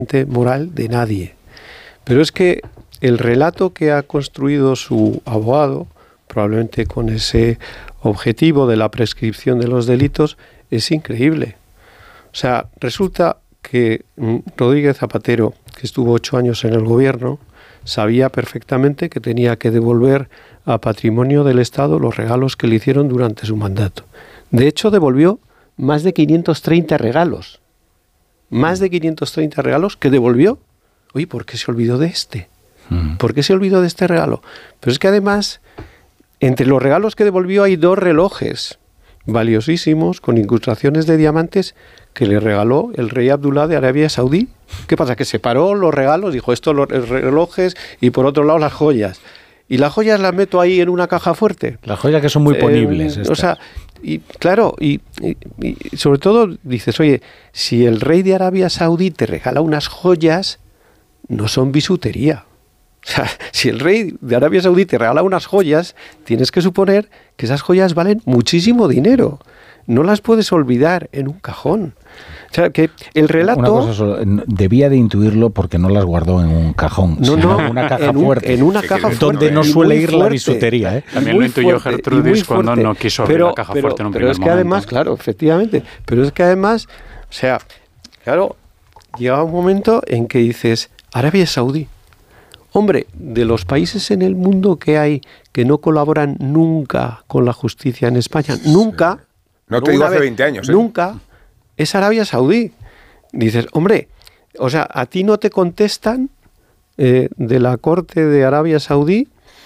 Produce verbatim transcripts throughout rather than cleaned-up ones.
moral de nadie. Pero es que el relato que ha construido su abogado, probablemente con ese objetivo de la prescripción de los delitos, es increíble. O sea, resulta que Rodríguez Zapatero, que estuvo ocho años en el gobierno, sabía perfectamente que tenía que devolver a patrimonio del Estado los regalos que le hicieron durante su mandato. De hecho, devolvió más de quinientos treinta regalos. Más de quinientos treinta regalos que devolvió. Oye, ¿por qué se olvidó de este? ¿Por qué se olvidó de este regalo? Pero es que además, entre los regalos que devolvió hay dos relojes valiosísimos con incrustaciones de diamantes que le regaló el rey Abdulá de Arabia Saudí. ¿Qué pasa? Que separó los regalos, dijo esto los relojes y por otro lado las joyas. Y las joyas las meto ahí en una caja fuerte. Las joyas que son muy ponibles. Eh, o sea, y claro, y, y, y sobre todo dices, oye, si el rey de Arabia Saudí te regala unas joyas, no son bisutería. O sea, si el rey de Arabia Saudí te regala unas joyas, tienes que suponer que esas joyas valen muchísimo dinero. No las puedes olvidar en un cajón. O sea, que el relato... Una cosa solo, debía de intuirlo porque no las guardó en un cajón, no, sino no, en una caja en un, fuerte. En una caja fuerte. Donde no suele ir la bisutería. ¿eh? También lo intuyó Gertrudis cuando no quiso abrir pero, la caja pero, fuerte en un pero primer es que momento. además, claro, efectivamente, pero es que además, o sea, claro, llega un momento en que dices, Arabia Saudí, hombre, de los países en el mundo que hay que no colaboran nunca con la justicia en España, nunca... No te digo hace veinte años. ¿eh? Nunca es Arabia Saudí. Dices, hombre, o sea, a ti no te contestan eh, de la corte de Arabia Saudí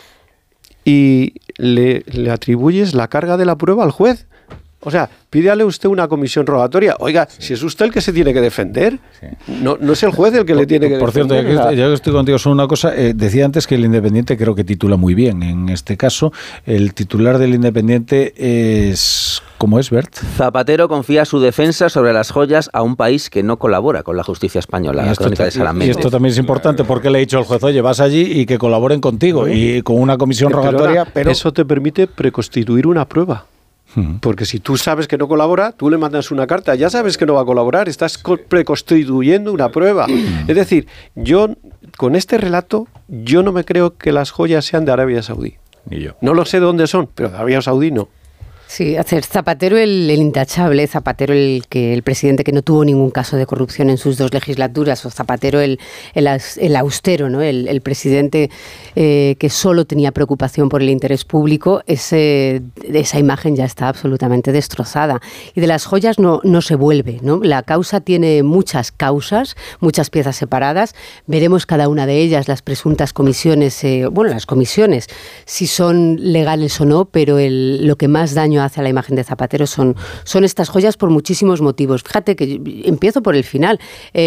y le, le atribuyes la carga de la prueba al juez. O sea, pídale usted una comisión rogatoria. Oiga, sí. si es usted el que se tiene que defender, sí. no, no es el juez el que por, le tiene que por defender. Por cierto, ya que, ya que estoy contigo, solo una cosa. Eh, decía antes que el Independiente creo que titula muy bien. En este caso, el titular del Independiente es... ¿Cómo es, Bert? Zapatero confía su defensa sobre las joyas a un país que no colabora con la justicia española. Y la esto, crónica de Salamé. Y esto también es importante porque le ha dicho al juez, oye, vas allí y que colaboren contigo. ¿Sí? Y con una comisión pero rogatoria... Ahora, pero eso te permite preconstituir una prueba. Porque si tú sabes que no colabora, tú le mandas una carta, ya sabes que no va a colaborar, estás preconstituyendo una prueba. Es decir, yo con este relato, yo no me creo que las joyas sean de Arabia Saudí. Ni yo. No lo sé de dónde son, pero de Arabia Saudí no. Sí, hacer Zapatero el, el intachable, Zapatero el que el presidente que no tuvo ningún caso de corrupción en sus dos legislaturas, o Zapatero el, el, el austero, ¿no? el, el presidente eh, que solo tenía preocupación por el interés público, ese, esa imagen ya está absolutamente destrozada. Y de las joyas no, no se vuelve, ¿no? La causa tiene muchas causas, muchas piezas separadas, veremos cada una de ellas, las presuntas comisiones, eh, bueno, las comisiones, si son legales o no, pero el, lo que más daño hace a la imagen de Zapatero son, son estas joyas por muchísimos motivos. Fíjate que empiezo por el final.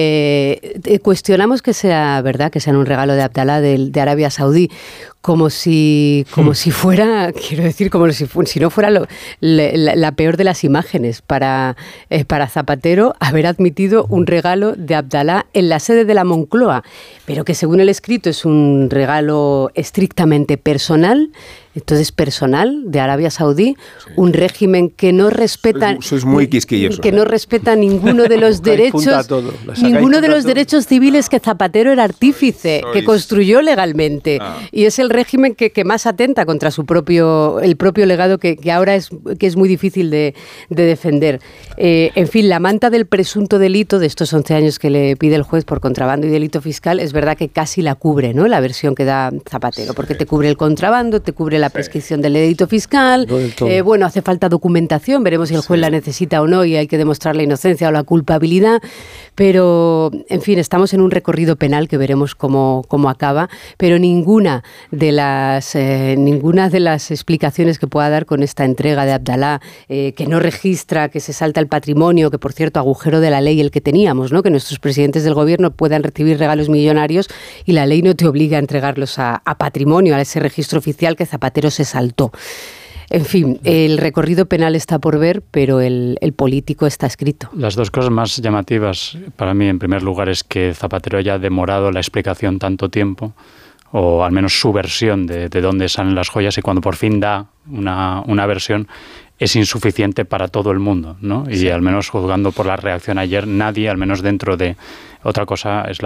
Eh, cuestionamos que sea verdad, que sean un regalo de Abdalá de, de Arabia Saudí, como si como hmm. si fuera, quiero decir, como si, si no fuera lo, la, la peor de las imágenes para, eh, para Zapatero haber admitido un regalo de Abdalá en la sede de la Moncloa, pero que según el escrito es un regalo estrictamente personal, entonces personal de Arabia Saudí, sí. un régimen que no respeta sois, sois muy quisquillosos, que no respeta ninguno de los derechos ninguno de los todo. derechos civiles que Zapatero era artífice, sois... que construyó legalmente ah. y es el régimen que, que más atenta contra su propio el propio legado que, que ahora es que es muy difícil de, de defender. Eh, en fin, la manta del presunto delito de estos once años que le pide el juez por contrabando y delito fiscal es verdad que casi la cubre, ¿no? La versión que da Zapatero, sí. porque te cubre el contrabando, te cubre la prescripción del delito fiscal, no eh, bueno, hace falta documentación, veremos si el juez sí. la necesita o no y hay que demostrar la inocencia o la culpabilidad, pero en fin, estamos en un recorrido penal que veremos cómo, cómo acaba, pero ninguna de las eh, ninguna de las explicaciones que pueda dar con esta entrega de Abdalá, eh, que no registra, que se salta el patrimonio, que por cierto, agujero de la ley el que teníamos, ¿no? Que nuestros presidentes del gobierno puedan recibir regalos millonarios y la ley no te obliga a entregarlos a, a patrimonio, a ese registro oficial que Zapatero se saltó. En fin, el recorrido penal está por ver, pero el, el político está escrito. Las dos cosas más llamativas para mí, en primer lugar, es que Zapatero haya demorado la explicación tanto tiempo, o al menos su versión de, de dónde salen las joyas, y cuando por fin da una, una versión, es insuficiente para todo el mundo, ¿no? Y sí. al menos juzgando por la reacción ayer, nadie, al menos dentro de... Otra cosa es la